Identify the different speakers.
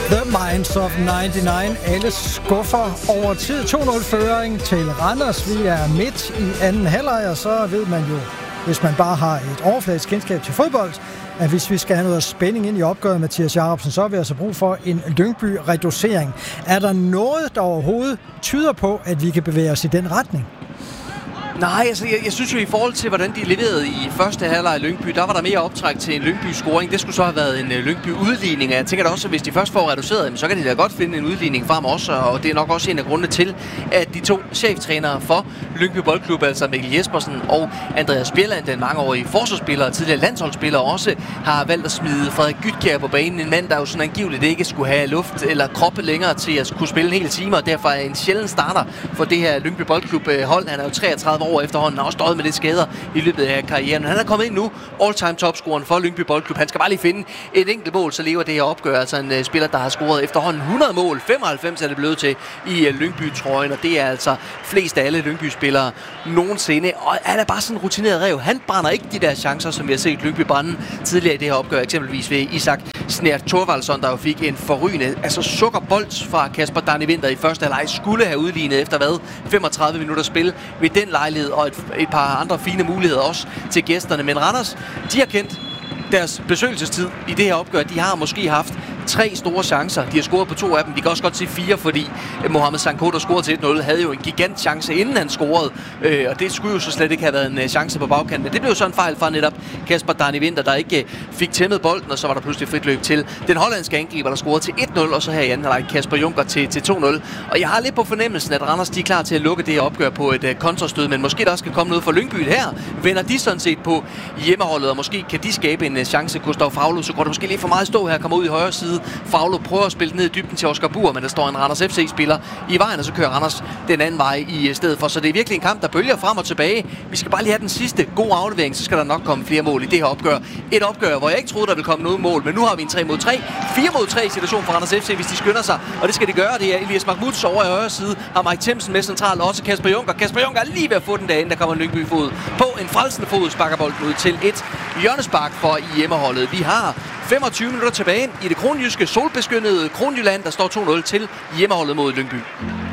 Speaker 1: The Minds of 99. Alle skuffer over tid. 2-0-føring til Randers. Vi er midt i anden halvleg, og så ved man jo, hvis man bare har et overfladisk kendskab til fodbold, at hvis vi skal have noget spænding ind i opgøret, Mathias Jacobsen, så har vi altså brug for en Lyngby-reducering. Er der noget, der overhovedet tyder på, at vi kan bevæge os i den retning?
Speaker 2: Nej, altså jeg synes jo i forhold til, hvordan de leverede i første halvleg i Lyngby, der var der mere optræk til en Lyngby-scoring. Det skulle så have været en Lyngby-udligning, og jeg tænker da også, at hvis de først får reduceret, så kan de da godt finde en udligning frem også, og det er nok også en af grundene til, at de to cheftrænere for Lyngby Boldklub, altså Mikkel Jespersen og Andreas Bjelland, den mangeårige forsvarsspiller og tidligere landsholdsspiller, også har valgt at smide Frederik Gytkjær på banen. En mand, der jo sådan angiveligt ikke skulle have luft eller kroppe længere til at kunne spille en hel time, og derfor er en sjælden starter for det her Lyngby Boldklub hold. Han er jo 33 år efterhånden, har også stået med lidt skader i løbet af karrieren. Han er kommet ind nu, all-time topscoren for Lyngby Boldklub. Han skal bare lige finde et enkelt mål, så lever det her opgør. Altså en spiller, der har scoret efterhånden 100 mål. 95 er det blevet til i Lyngby-trøjen, og det er altså flest af alle Lyngby-spillere nogensinde. Og han er bare sådan en rutineret ræv. Han brænder ikke de der chancer, som vi har set Lyngby brænde tidligere i det her opgør. Eksempelvis ved Isak Snert Thorvaldsson, der jo fik en forrygende, altså sukkerbold fra Kasper Danny Winther i første halvleg, skulle have udlignet efter 35 minutter spil ved den lejlighed, og et par andre fine muligheder også til gæsterne. Men Randers, de har kendt deres besøgelsestid i det her opgør. De har måske haft 3 store chancer. De har scoret på 2 af dem. Vi kan også godt sige 4, fordi Mohamed Sanko, der scorede til 1-0, havde jo en gigant chance, inden han scorede. Og det skulle jo så slet ikke have været en chance på bagkanten. Men det blev så en fejl fra netop Kasper Danny Winther, der ikke fik tæmmet bolden, og så var der pludselig frit løb til den hollandske angriber, der scorede til 1-0, og så her i anden halvleg Kasper Junker til 2-0. Og jeg har lidt på fornemmelsen, at Randers, de er klar til at lukke det her opgør på et kontrastød, men måske der også skal komme noget fra Lyngby her. Vender de sådan set på hjemmeholdet, og måske kan de skabe en chance. Gustav Faglo, så går det måske lidt for meget stå her, kommer ud i højre side. Faglo prøver at spille ned i dybden til Oscar Bur, men der står en Randers FC-spiller i vejen, og så kører Randers den anden vej i stedet for. Så det er virkelig en kamp, der bølger frem og tilbage. Vi skal bare lige have den sidste gode aflevering, så skal der nok komme flere mål i det her opgør. Et opgør, hvor jeg ikke troede, der ville komme noget mål, men nu har vi en 3-mod-3, 4-mod-3 situation for Randers FC, hvis de skynder sig, og det skal de gøre. Det er Elias Mahmouds over i højre side, har Mike Themsen med centralt, og også Kasper Junker. Kasper Junker er lige ved at få den derinde, der kommer en Lyngby-fod på en frelsende fod, sparker bolden ud til et hjørnespark for i hjemmeholdet. Vi har 25 minutter tilbage i det kronjyske solbeskyttede Kronjylland, der står 2-0 til hjemmeholdet mod Lyngby.